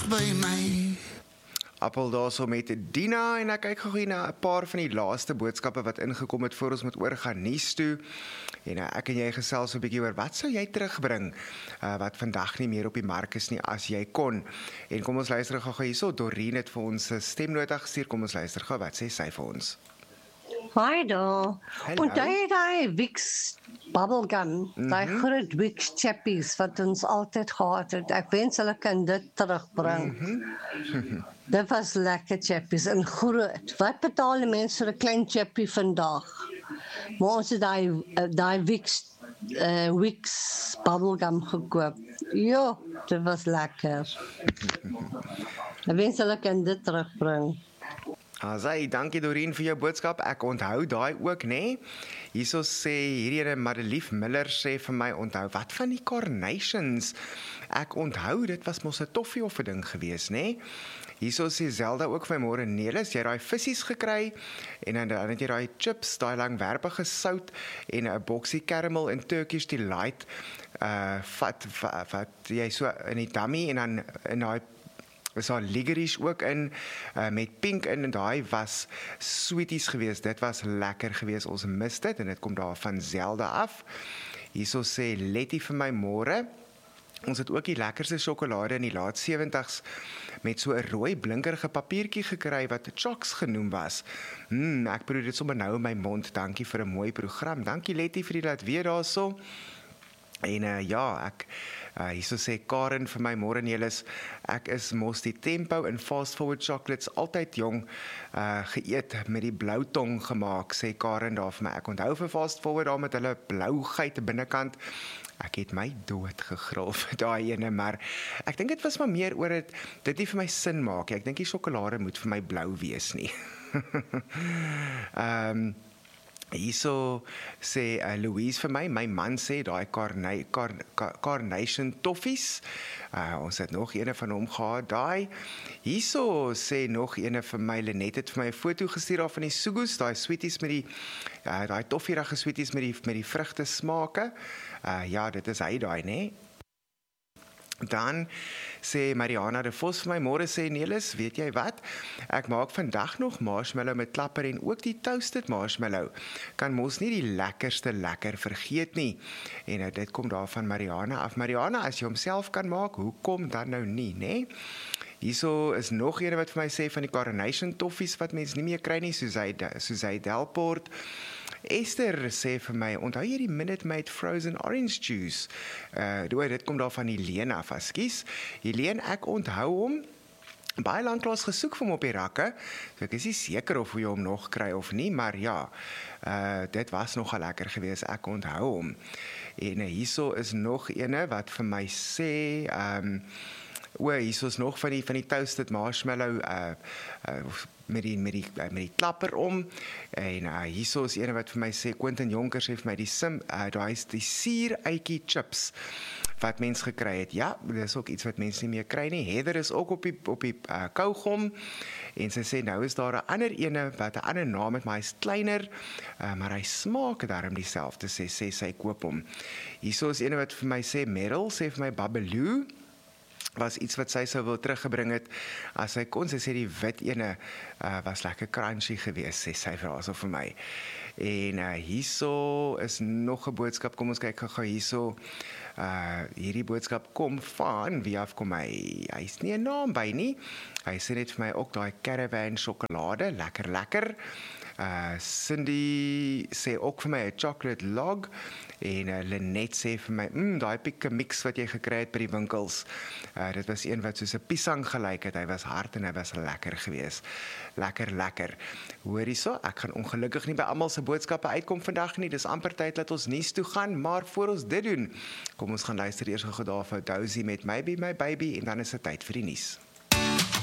by my. Appel daarso met Dina en ek kyk gou hier na 'n paar van die laaste boodskappe wat ingekom het voor ons moet oorgaan nuus toe. En ek en jy gesels 'n bietjie oor wat sou jy terugbring wat vandag nie meer op die mark is nie as jy kon. En kom ons luister gou hierso. Doreen het vir ons 'n stemnota gestuur. Kom ons luister gou wat sê sy vir ons. Hi daar. Hallo. En daai Vicks bubblegum, daai groot Vicks chappies wat ons altyd gehad het. Ek wens hulle kan dit terugbring. Dit was lekker chappies en groot. Wat betaal die mense vir 'n klein chappie vandag? Maar ons het daai Vicks bubblegum gekoop. Ja, dit was lekker. Ek wens hulle kan dit terugbring. Asai, dankie Doreen vir jou boodskap. Ek onthou daai ook, nê? Hierso sê hierdie ene Madelief Miller sê vir my onthou wat van die Carnations. Ek onthou dit was mos 'n toffie of 'n ding gewees, nê? Hierso sê Zelda ook vir my môre Nelis, jy het daai vissies gekry en dan het jy daai chips, daai langwerpige sout en 'n boksie caramel en Turkish delight wat jy so in die dummy en dan in daai is daar licorice ook in met pink in en daai was sweeties geweest. Dit was lekker geweest. Ons mis dit en dit kom daar van Zelda af. Hierso sê Letty vir my môre. Ons het ook die lekkerste sjokolade in die laat 70s met so 'n rooi blinkerige papiertjie gekry wat Chocs genoem was. Ek proe dit sommer nou in my mond. Dankie vir 'n mooi program. Dankie Letty vir die laat weer daarso. En ek hierso sê Karen vir my môre Nelis, ek is mos die Tempo en Fast Forward chocolates altyd jong geëet met die blou tong gemaak, sê Karen daar vir my. Ek onthou vir Fast Forward daar met hulle blou geit binnekant. Ek het my dood gegril vir daai ene, maar ek dink dit was maar meer oor dit nie vir my sin maak nie. Ek dink die sjokolade moet vir my blou wees nie. Hierso sê Louise vir my man sê daai Carnation toffies. Ons het nog ene van hom gehad daai. Hierso sê nog ene vir my Lenet het vir my 'n foto gestuur daar van die Sugus, daai sweeties met die daai toffierige sweeties met die vrugte smake. Ja, dit is hy daai, né? Dan sê Mariana de Vos vir my môre sê Nelis, weet jy wat? Ek maak vandag nog marshmallow met klapper en ook die toasted marshmallow. Kan mos nie die lekkerste lekker vergeet nie. En dit kom daar van Mariana af. Mariana, as jy homself kan maak, hoekom dan nou nie, né? Hierso is nog een wat vir my sê van die Carnation toffies wat mense nie meer kry nie, soos hy Delport. Esther sê vir my, onthou jy die Minute Maid Frozen Orange Juice? Dit kom daar van Helene af, ekskuus. Helene, ek onthou hom. Baie lanklaas gesoek vir hom op die rakke. So ek is nie seker of jy hom nog kry of nie, maar ja, dit was nogal lekker geweest. Ek onthou hom. En hierso is nog ene wat vir my sê, hierso is nog van die toasted marshmallow met die klapper om. En hierso is ene wat vir my sê, Quentin Jonker sê vir my daai is die suuruitjie chips wat mens gekry het. Ja, dis ook iets wat mense nie meer kry nie. Heather is ook op die Kaugom en sy sê nou is daar 'n ander ene wat 'n ander naam het, maar hy's kleiner, maar hy smaak darm dieselfde, sê sy koop hom. Hierso is ene wat vir my sê Meryl sê vir my Babaloo was iets wat sy sou wil teruggebring het as sy kon. Sy sê die wit ene was lekker crunchy geweest, sê sy vir my. En hierso is nog 'n boodskap. Kom ons kyk gou hierso. Hierdie boodskap kom van wie af kom hy? Hy's nie 'n naam by nie. Hy sê net vir my ook daai Caravan sjokolade, lekker. Cindy sê ook vir my 'n chocolate log en Lenet sê vir my, daai pikke mix wat jy gekry het by die winkels. Dit was een wat soos 'n piesang gelyk het. Hy was hard en hy was lekker geweest. Lekker. Hoor hierso, ek gaan ongelukkig nie by almal se boodskappe uitkom vandag nie. Dis amper tyd dat ons nuus toe gaan, maar voor ons dit doen, kom ons gaan luister eers gou daar vir Dozy met Maybe My Baby en dan is dit tyd vir die nuus.